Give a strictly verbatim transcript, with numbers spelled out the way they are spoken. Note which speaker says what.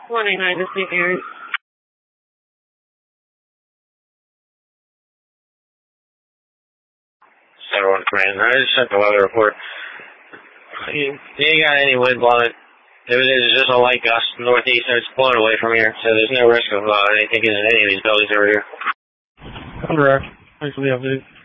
Speaker 1: one eight nine, this is Aaron.
Speaker 2: seven one command. I just sent the weather report. You, you ain't got any wind blowing. If it is, it's just a light gust northeast, and it's blowing away from here, so there's no risk of uh, anything in any of these buildings over here.
Speaker 1: Correct. Thanks for the update.